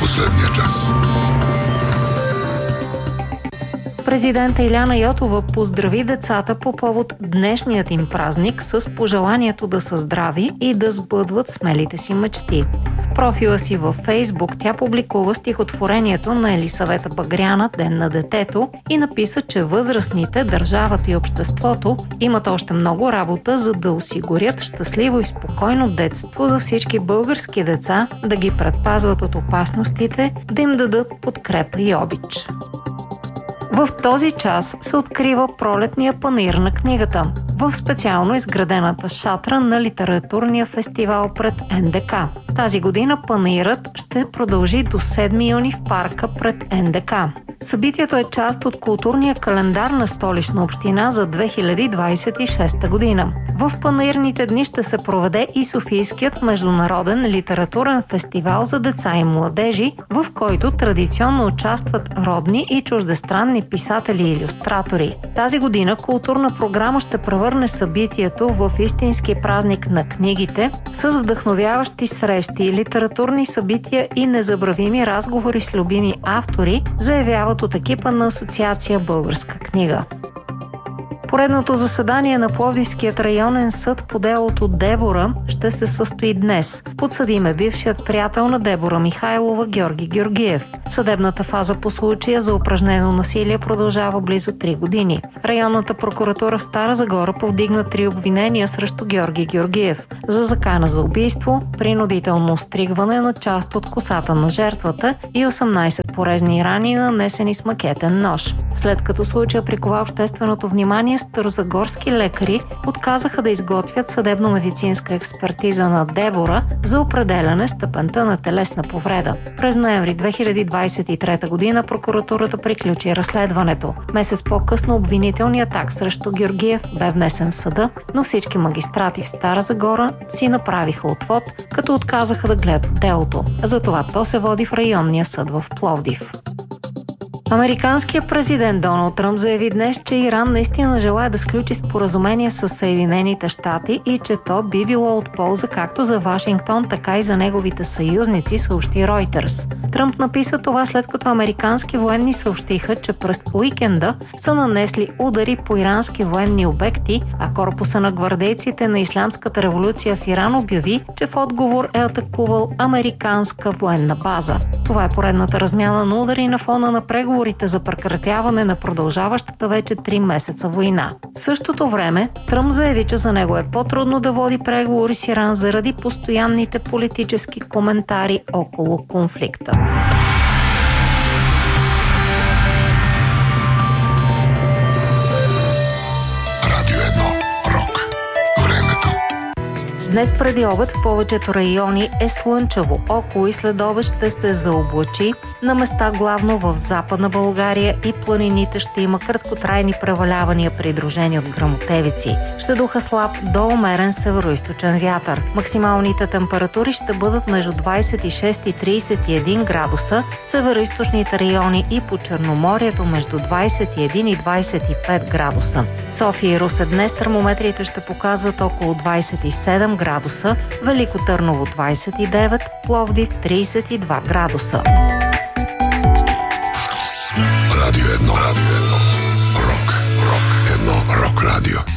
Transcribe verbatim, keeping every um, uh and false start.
последния час. Президента Иляна Йотова поздрави децата по повод днешният им празник с пожеланието да са здрави и да сбъдват смелите си мечти. В профила си във Фейсбук тя публикува стихотворението на Елисавета Багряна «Ден на детето» и написа, че възрастните, държавата и обществото имат още много работа, за да осигурят щастливо и спокойно детство за всички български деца, да ги предпазват от опасностите, да им дадат подкрепа и обич. В този час се открива пролетния панаир на книгата в специално изградената шатра на литературния фестивал пред Ен Де Ка. Тази година панаирът ще продължи до седми юни в парка пред Ен Де Ка. Събитието е част от културния календар на Столична община за две хиляди двадесет и шеста година. В панаирните дни ще се проведе и Софийският международен литературен фестивал за деца и младежи, в който традиционно участват родни и чуждестранни писатели и илюстратори. Тази година културна програма ще превърне събитието в истински празник на книгите с вдъхновяващи срещи, литературни събития и незабравими разговори с любими автори, заявяват от екипа на Асоциация Българска книга. Поредното заседание на Пловдивският районен съд по делото Дебора ще се състои днес. Подсъдим е бившият приятел на Дебора Михайлова Георги Георгиев. Съдебната фаза по случая за упражнено насилие продължава близо три години. Районната прокуратура в Стара Загора повдигна три обвинения срещу Георги Георгиев за закана за убийство, принудително остригване на част от косата на жертвата и осемнадесет порезни рани, нанесени с макетен нож. След като случая прикова общественото внимание, старозагорски лекари отказаха да изготвят съдебно-медицинска експертиза на Дебора за определяне степента на телесна повреда. През ноември две хиляди двадесет и трета година прокуратурата приключи разследването. Месец по-късно обвинителният акт срещу Георгиев бе внесен в съда, но всички магистрати в Стара Загора си направиха отвод, като отказаха да гледат делото. Затова то се води в районния съд в Пловдив. Американският президент Доналд Тръмп заяви днес, че Иран наистина желае да сключи споразумение с Съединените щати и че то би било от полза както за Вашингтон, така и за неговите съюзници, съобщи Ройтерс. Тръмп написа това след като американски военни съобщиха, че през уикенда са нанесли удари по ирански военни обекти, а корпуса на гвардейците на Ислямската революция в Иран обяви, че в отговор е атакувал американска военна база. Това е поредната размяна на удари на фона на преговорите за прекратяване на продължаващата вече три месеца война. В същото време Тръмп заяви, че за него е по-трудно да води преговори с Иран заради постоянните политически коментари около конфликта. Радио едно. Рок. Времето. Днес преди обед в повечето райони е слънчево. Около и след обед ще се заоблачи. На места главно в Западна България и планините ще има краткотрайни превалявания, придружени от гръмотевици. Ще духа слаб до умерен североизточен вятър. Максималните температури ще бъдат между двадесет и шест и тридесет и един градуса, североизточните райони и по Черноморието между двадесет и един и двадесет и пет градуса. София и Русе днес термометрите ще показват около двадесет и седем градуса, Велико Търново двадесет и девет, Пловдив тридесет и два градуса. Радио едно. Радио едно. Рок. Рок. Едно. Рок радио.